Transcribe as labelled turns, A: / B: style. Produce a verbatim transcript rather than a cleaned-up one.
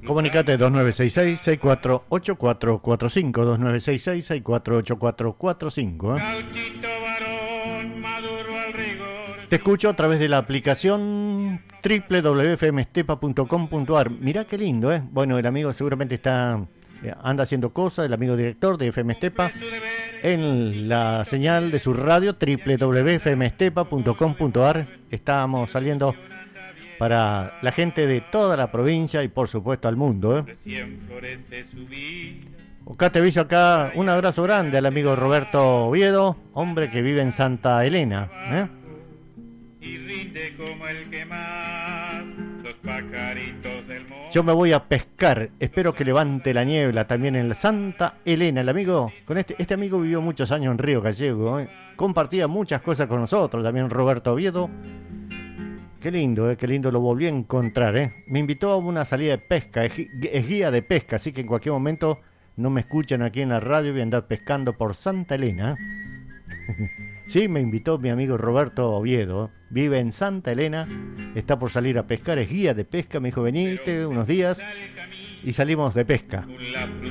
A: Comunicate dos nueve seis seis, seis cuatro ocho cuatro cuatro cinco, dos nueve seis seis, seis cuatro ocho cuatro cuatro cinco. ¿eh? Te escucho a través de la aplicación doble u doble u doble u punto f m estepa punto com punto a r. Mirá qué lindo, ¿eh? Bueno, el amigo seguramente está anda haciendo cosas, el amigo director de F M Estepa, en la señal de su radio doble u doble u doble u punto f m estepa punto com punto a r. Estamos saliendo para la gente de toda la provincia y por supuesto al mundo, ¿eh? Acá te aviso acá, un abrazo grande al amigo Roberto Oviedo, hombre que vive en Santa Elena, ¿eh? Yo me voy a pescar, espero que levante la niebla también en la Santa Elena. El amigo, con este, este amigo vivió muchos años en Río Gallego, ¿eh? Compartía muchas cosas con nosotros, también Roberto Oviedo. Qué lindo, ¿eh? Qué lindo, lo volví a encontrar, ¿eh? Me invitó a una salida de pesca, es, es guía de pesca, así que en cualquier momento no me escuchan aquí en la radio, voy a andar pescando por Santa Elena. Sí, me invitó mi amigo Roberto Oviedo, vive en Santa Elena, está por salir a pescar, es guía de pesca, me dijo venite unos días y salimos de pesca.